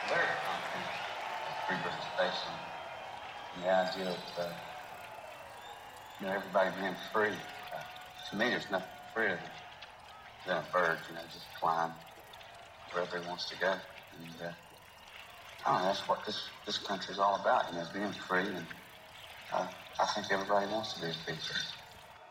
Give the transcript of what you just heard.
very confident of free participation and the idea of everybody being free. To me, there's nothing freer than a bird, just flying wherever he wants to go. And I don't know, that's what this country is all about, being free. And I think everybody wants to be a free person.